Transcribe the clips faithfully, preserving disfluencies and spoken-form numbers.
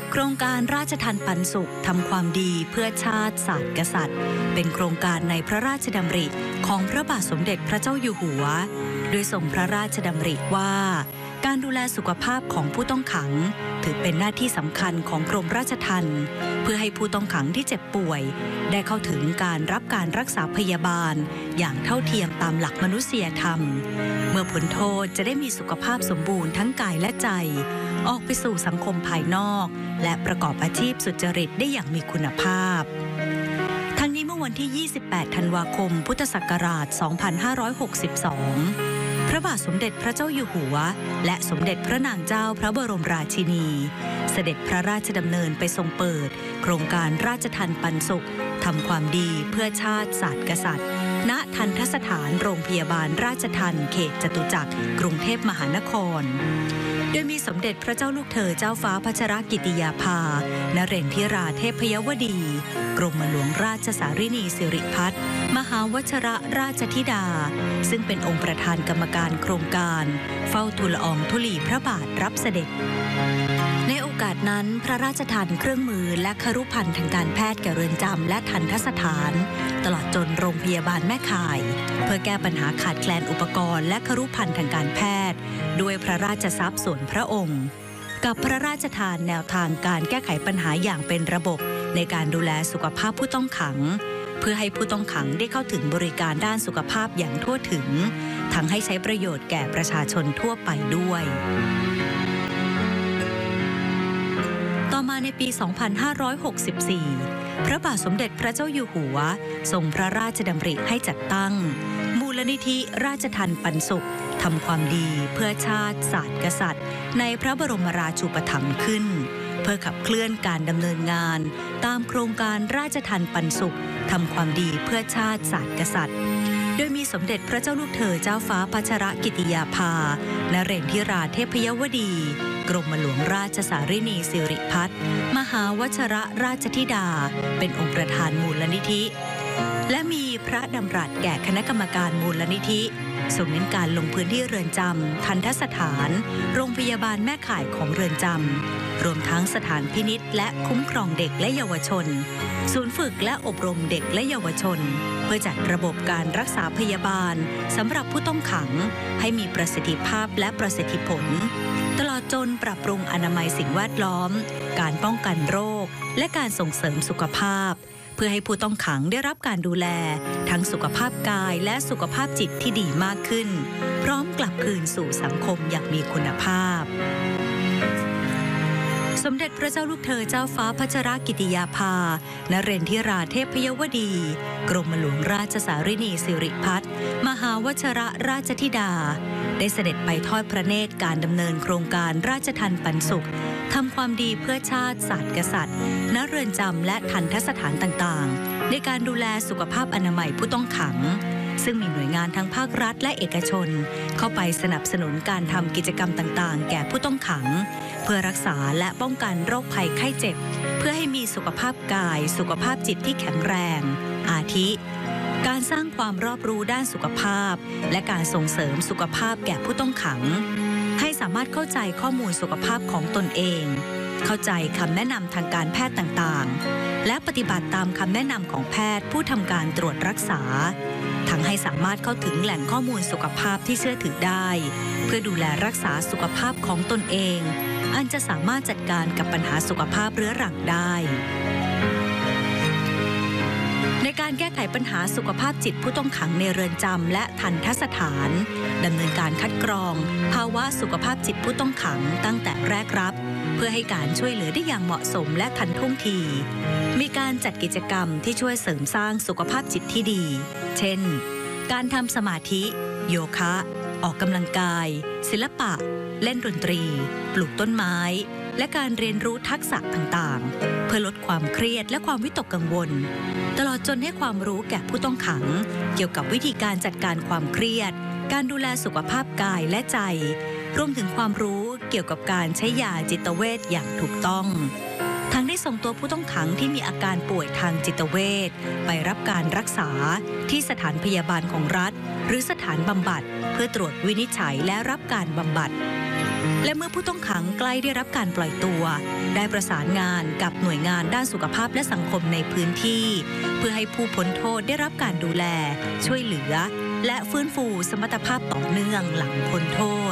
โครงการราชทัณฑ์ปันสุขทำความดีเพื่อชาติศาสตร์กษัตริย์เป็นโครงการในพระราชดำริของพระบาทสมเด็จพระเจ้าอยู่หัวโดยทรงพระราชดำริว่าการดูแลสุขภาพของผู้ต้องขังถือเป็นหน้าที่สำคัญของกรมราชทัณฑ์เพื่อให้ผู้ต้องขังที่เจ็บป่วยได้เข้าถึงการรับการรักษาพยาบาลอย่างเท่าเทียมตามหลักมนุษยธรรมเมื่อพ้นโทษจะได้มีสุขภาพสมบูรณ์ทั้งกายและใจออกไปสู่สังคมภายนอกและประกอบอาชีพสุจริตได้อย่างมีคุณภาพทั้งนี้เมื่อวันที่ ยี่สิบแปด ธันวาคม พุทธศักราช สองพันห้าร้อยหกสิบสอง พระบาทสมเด็จพระเจ้าอยู่หัวและสมเด็จพระนางเจ้าพระบรมราชินีเสด็จพระราชดำเนินไปทรงเปิดโครงการราชทัณฑ์ปันสุขทำความดีเพื่อชาติศาสตร์กษัตริย์ณทัณฑสถานโรงพยาบาลราชทัณฑ์เขตจตุจักรกรุงเทพมหานครโดยมีสมเด็จพระเจ้าลูกเธอเจ้าฟ้าพัชรกิติยาภานเรนทิราเทพยวดีกรมหลวงราชสารินีสิริพัฒน์มหาวชรราชธิดาซึ่งเป็นองค์ประธานกรรมการโครงการเฝ้าทูลละอองธุลีพระบาทรับเสด็จในโอกาสนั้นพระราชทานเครื่องมือและครุภัณฑ์ทางการแพทย์แก่เรือนจำและทัณฑสถานตลอดจนโรงพยาบาลแม่ข่ายเพื่อแก้ปัญหาขาดแคลนอุปกรณ์และครุภัณฑ์ทางการแพทย์ด้วยพระราชทรัพย์ส่วนพระองค์กับพระราชทานแนวทางการแก้ไขปัญหาอย่างเป็นระบบในการดูแลสุขภาพผู้ต้องขังเพื่อให้ผู้ต้องขังได้เข้าถึงบริการด้านสุขภาพอย่างทั่วถึงทั้งให้ใช้ประโยชน์แก่ประชาชนทั่วไปด้วยต่อมาในปี สองพันห้าร้อยหกสิบสี่ พระบาทสมเด็จพระเจ้าอยู่หัวทรงพระราชดำริให้จัดตั้งมูลนิธิราชทัณฑ์ปันสุขทำความดีเพื่อชาติศาสตร์กษัตริย์ในพระบรมราชูปถัมภ์ขึ้นเพื่อขับเคลื่อนการดำเนินงานตามโครงการราชทัณฑ์ปันสุขทำความดีเพื่อชาติศาสตร์กษัตริย์โดยมีสมเด็จพระเจ้าลูกเธอเจ้าฟ้าพัชรกิติยาภานเรนทิราเทพยวดีกรมหลวงราชสารินีสิริพัฒน์มหาวชรราชธิดาเป็นองค์ประธานมูลนิธิและมีพระดำรัสแก่คณะกรรมการมูลนิธิทรงเน้นการลงพื้นที่เรือนจำทัณฑสถานโรงพยาบาลแม่ข่ายของเรือนจำรวมทั้งสถานพินิจและคุ้มครองเด็กและเยาวชนศูนย์ฝึกและอบรมเด็กและเยาวชนเพื่อจัดระบบการรักษาพยาบาลสำหรับผู้ต้องขังให้มีประสิทธิภาพและประสิทธิผลตลอดจนปรับปรุงอนามัยสิ่งแวดล้อมการป้องกันโรคและการส่งเสริมสุขภาพเพื่อให้ผู้ต้องขังได้รับการดูแลทั้งสุขภาพกายและสุขภาพจิตที่ดีมากขึ้นพร้อมกลับคืนสู่สังคมอย่างมีคุณภาพสมเด็จพระเจ้าลูกเธอเจ้าฟ้าพัชรกิติยาภานเรนทิราเทพยวดีกรมหลวงราชสารินีสิริพัฒน์มหาวชรราชธิดาได้เสด็จไปทอดพระเนตรการดำเนินโครงการราชทัณฑ์ปันสุขทำความดีเพื่อชาติศาสตร์กษัตริย์ณเรือนจำและทัณฑสถานต่างๆในการดูแลสุขภาพอนามัยผู้ต้องขังซึ่งมีหน่วยงานทั้งภาครัฐและเอกชนเข้าไปสนับสนุนการทำกิจกรรมต่างๆแก่ผู้ต้องขังเพื่อรักษาและป้องกันโรคภัยไข้เจ็บเพื่อให้มีสุขภาพกายสุขภาพจิตที่แข็งแรงอาทิการสร้างความรอบรู้ด้านสุขภาพและการส่งเสริมสุขภาพแก่ผู้ต้องขังให้สามารถเข้าใจข้อมูลสุขภาพของตนเองเข้าใจคำแนะนำทางการแพทย์ต่างๆและปฏิบัติตามคำแนะนำของแพทย์ผู้ทำการตรวจรักษาทั้งให้สามารถเข้าถึงแหล่งข้อมูลสุขภาพที่เชื่อถือได้เพื่อดูแลรักษาสุขภาพของตนเองอันจะสามารถจัดการกับปัญหาสุขภาพเรื้อรังได้ในการแก้ไขปัญหาสุขภาพจิตผู้ต้องขังในเรือนจำและทัณฑสถานดำเนินการคัดกรองภาวะสุขภาพจิตผู้ต้องขังตั้งแต่แรกรับเพื่อให้การช่วยเหลือได้อย่างเหมาะสมและทันท่วงทีมีการจัดกิจกรรมที่ช่วยเสริมสร้างสุขภาพจิตที่ดีเช่นการทำสมาธิโยคะออกกำลังกายศิลปะเล่นดนตรีปลูกต้นไม้และการเรียนรู้ทักษะต่างๆเพื่อลดความเครียดและความวิตกกังวลตลอดจนให้ความรู้แก่ผู้ต้องขังเกี่ยวกับวิธีการจัดการความเครียดการดูแลสุขภาพกายและใจรวมถึงความรู้เกี่ยวกับการใช้ยาจิตเวชอย่างถูกต้องทั้งได้ส่งตัวผู้ต้องขังที่มีอาการป่วยทางจิตเวชไปรับการรักษาที่สถานพยาบาลของรัฐหรือสถานบำบัดเพื่อตรวจวินิจฉัยและรับการบำบัดและเมื่อผู้ต้องขังใกล้ได้รับการปล่อยตัวได้ประสานงานกับหน่วยงานด้านสุขภาพและสังคมในพื้นที่เพื่อให้ผู้พ้นโทษได้รับการดูแลช่วยเหลือและฟื้นฟูสมรรถภาพต่อเนื่องหลังพ้นโทษ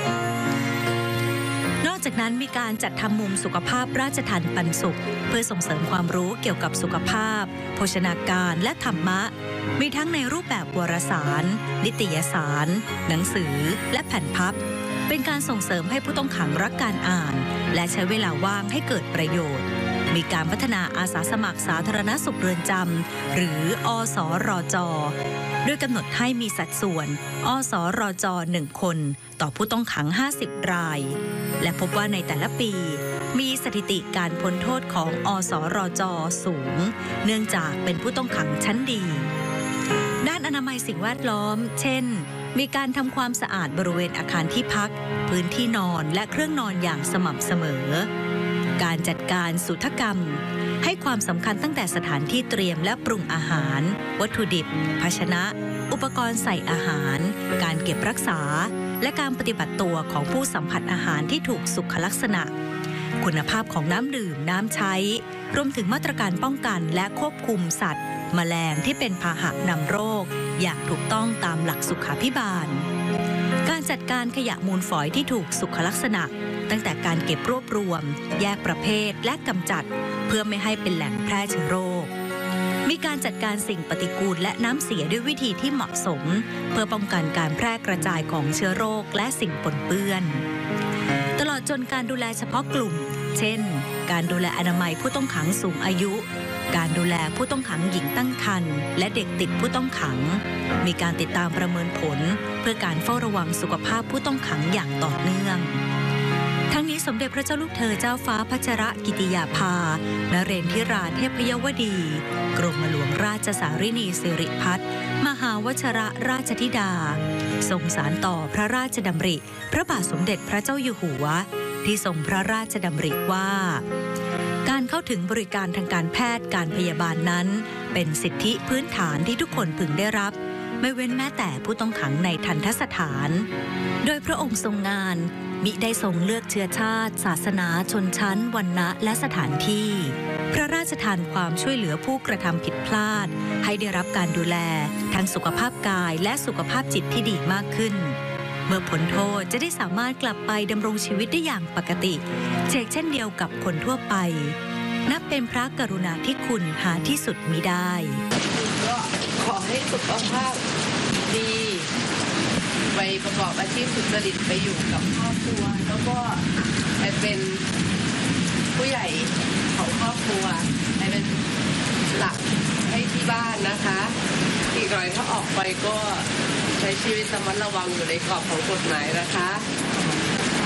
นอกจากนั้นมีการจัดทำมุมสุขภาพราชทัณฑ์ปันสุขเพื่อส่งเสริมความรู้เกี่ยวกับสุขภาพโภชนาการและธรรมะมีทั้งในรูปแบบวารสารนิตยสารหนังสือและแผ่นพับเป็นการส่งเสริมให้ผู้ต้องขังรักการอ่านและใช้เวลาว่างให้เกิดประโยชน์มีการพัฒนาอาสาสมัครสาธารณสุขเรือนจำหรืออสรจโดยกำหนดให้มีสัดส่วนอสรจหนึ่งคนต่อผู้ต้องขังห้าสิบรายและพบว่าในแต่ละปีมีสถิติการพ้นโทษของอสรจสูงเนื่องจากเป็นผู้ต้องขังชั้นดีด้านอนามัยสิ่งแวดล้อมเช่นมีการทำความสะอาดบริเวณอาคารที่พักพื้นที่นอนและเครื่องนอนอย่างสม่ำเสมอการจัดการสุทกรรมให้ความสำคัญตั้งแต่สถานที่เตรียมและปรุงอาหารวัตถุดิบภาชนะอุปกรณ์ใส่อาหารการเก็บรักษาและการปฏิบัติตัวของผู้สัมผัสอาหารที่ถูกสุขลักษณะคุณภาพของน้ำดื่มน้ำใช้รวมถึงมาตรการป้องกันและควบคุมสัตว์แมลงที่เป็นพาหะนำโรคอย่างถูกต้องตามหลักสุขาภิบาลการจัดการขยะมูลฝอยที่ถูกสุขลักษณะตั้งแต่การเก็บรวบรวมแยกประเภทและกำจัดเพื่อไม่ให้เป็นแหล่งแพร่เชื้อโรคมีการจัดการสิ่งปฏิกูลและน้ำเสียด้วยวิธีที่เหมาะสมเพื่อป้องกันการแพร่กระจายของเชื้อโรคและสิ่งปนเปื้อนตลอดจนการดูแลเฉพาะกลุ่มเช่นการดูแลอนามัยผู้ต้องขังสูงอายุการดูแลผู้ต้องขังหญิงตั้งครรภ์และเด็กติดผู้ต้องขังมีการติดตามประเมินผลเพื่อการเฝ้าระวังสุขภาพผู้ต้องขังอย่างต่อเนื่องทั้งนี้สมเด็จพระเจ้าลูกเธอเจ้าฟ้าพัชรกิติยาภานเรนทิราเทพยวดีกรมหลวงราชสารินีสิริพัฒน์มหาวชรราชธิดาทรงสานต่อพระราชดำริพระบาทสมเด็จพระเจ้าอยู่หัวที่ทรงพระราชดำริว่าการเข้าถึงบริการทางการแพทย์การพยาบาลนั้นเป็นสิทธิพื้นฐานที่ทุกคนพึงได้รับไม่เว้นแม้แต่ผู้ต้องขังในทัณฑสถานโดยพระองค์ทรงงานมิได้ทรงเลือกเชื้อชาติศาสนาชนชั้นวรรณะและสถานที่พระราชทานความช่วยเหลือผู้กระทำผิดพลาดให้ได้รับการดูแลทั้งสุขภาพกายและสุขภาพจิตที่ดีมากขึ้นเมื่อพ้นโทษจะได้สามารถกลับไปดำรงชีวิตได้อย่างปกติเช่นเช่นเดียวกับคนทั่วไปนับเป็นพระกรุณาธิคุณหาที่สุดมิได้ก็ขอให้สุขภาพดีไปประกอบอาชีพสุจริตไปอยู่กับครอบครัวแล้วก็ไปเป็นผู้ใหญ่ของครอบครัวไปเป็นหลักให้ที่บ้านนะคะอีกหน่อยถ้าออกไปก็ใช้ชีวิตระมัดระวังอยู่ในกรอบของกฎหมายนะคะ